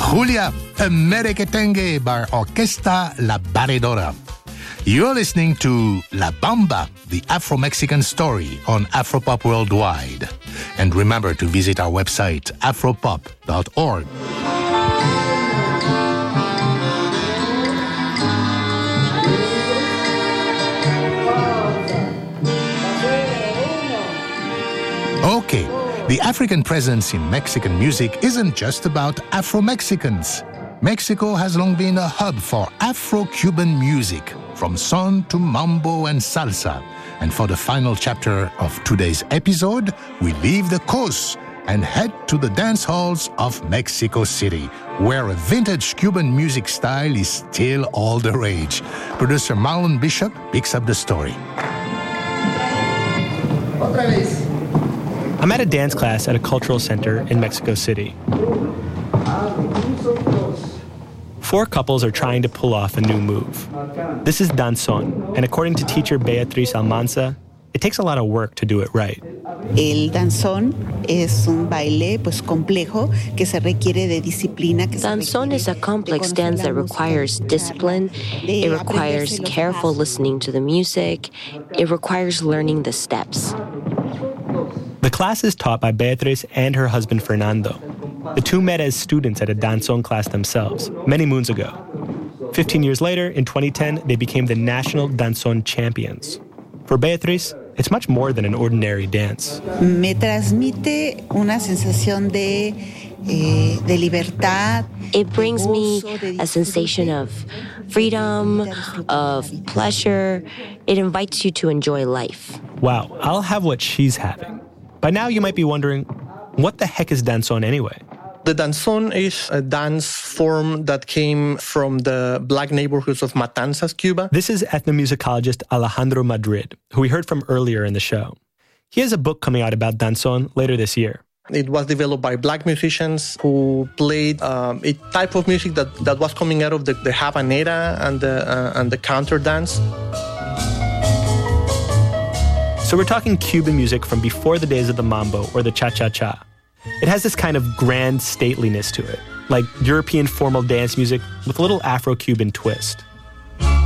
Julia, Merequetengue by Orquesta La Baredora. You're listening to La Bamba, the Afro-Mexican story on Afropop Worldwide. And remember to visit our website, afropop.org. Okay, the African presence in Mexican music isn't just about Afro-Mexicans. Mexico has long been a hub for Afro-Cuban music, from son to mambo and salsa. And for the final chapter of today's episode, we leave the coast and head to the dance halls of Mexico City, where a vintage Cuban music style is still all the rage. Producer Marlon Bishop picks up the story. I'm at a dance class at a cultural center in Mexico City. 4 couples are trying to pull off a new move. This is danzón, and according to teacher Beatriz Almanza, it takes a lot of work to do it right. El danzón es un baile complejo que se requiere de disciplina. Danzón is a complex dance that requires discipline. It requires careful listening to the music. It requires learning the steps. The class is taught by Beatriz and her husband Fernando. The two met as students at a danzón class themselves, many moons ago. 15 years later, in 2010, they became the national danzón champions. For Beatriz, it's much more than an ordinary dance. Me transmite una sensación de libertad. It brings me a sensation of freedom, of pleasure. It invites you to enjoy life. Wow, I'll have what she's having. By now, you might be wondering, what the heck is danzón anyway? The danzón is a dance form that came from the black neighborhoods of Matanzas, Cuba. This is ethnomusicologist Alejandro Madrid, who we heard from earlier in the show. He has a book coming out about danzón later this year. It was developed by black musicians who played a type of music that was coming out of the habanera and the counter dance. So we're talking Cuban music from before the days of the mambo or the cha-cha-cha. It has this kind of grand stateliness to it, like European formal dance music with a little Afro-Cuban twist.